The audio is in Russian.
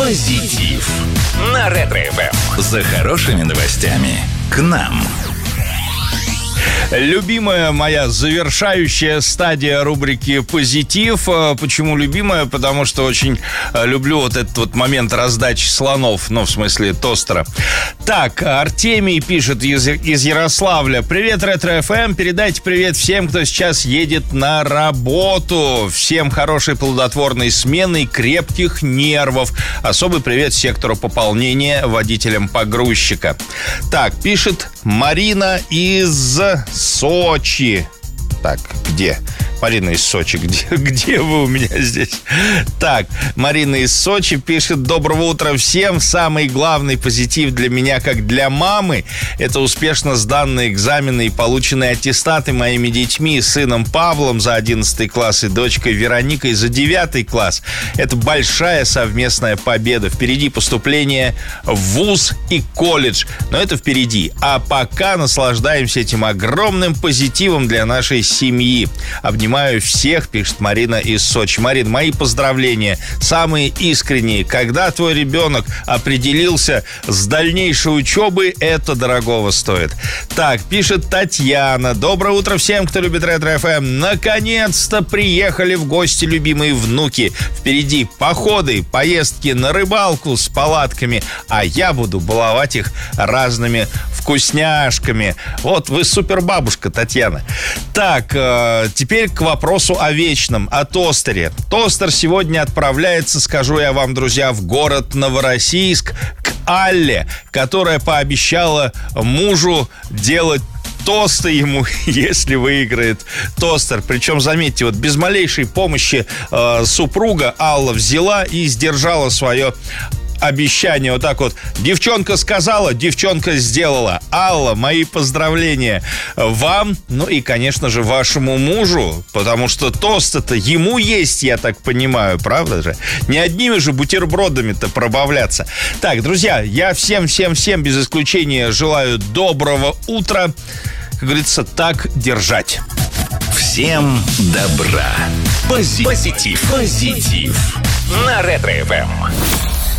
Позитив на Ретро-ФМ. За хорошими новостями к нам. Любимая моя завершающая стадия рубрики «Позитив». Почему любимая? Потому что очень люблю вот этот вот момент раздачи слонов, в смысле тостера. Так, Артемий пишет из Ярославля. Привет, Ретро-ФМ. Передайте привет всем, кто сейчас едет на работу. Всем хорошей плодотворной смены и крепких нервов. Особый привет сектору пополнения, водителям погрузчика. Так, пишет Марина из Сочи. Так, где? Марина из Сочи, где вы у меня здесь? Так, Марина из Сочи пишет: доброго утра всем. Самый главный позитив для меня, как для мамы, это успешно сданные экзамены и полученные аттестаты моими детьми, сыном Павлом за 11 класс и дочкой Вероникой за 9 класс. Это большая совместная победа. Впереди поступление в вуз и колледж. Но это впереди. А пока наслаждаемся этим огромным позитивом для нашей семьи. Обнимаю всех, пишет Марина из Сочи. Марин, мои поздравления, самые искренние. Когда твой ребенок определился с дальнейшей учебой, это дорогого стоит. Так, пишет Татьяна. Доброе утро всем, кто любит Ретро-ФМ. Наконец-то приехали в гости любимые внуки. Впереди походы, поездки на рыбалку с палатками, а я буду баловать их разными вкусняшками. Вот вы супербабушка, Татьяна. Так, теперь к вопросу о вечном, о тостере. Тостер сегодня отправляется, скажу я вам, друзья, в город Новороссийск к Алле, которая пообещала мужу делать тосты ему, если выиграет тостер. Причем, заметьте, вот без малейшей помощи супруга Алла взяла и сдержала свое обещание. Вот так вот. Девчонка сказала, девчонка сделала. Алла, мои поздравления вам, и, конечно же, вашему мужу, потому что тост-то ему есть, я так понимаю, правда же? Не одними же бутербродами-то пробавляться. Так, друзья, я всем без исключения желаю доброго утра. Как говорится, так держать. Всем добра. Позитив на Ретро-ФМ.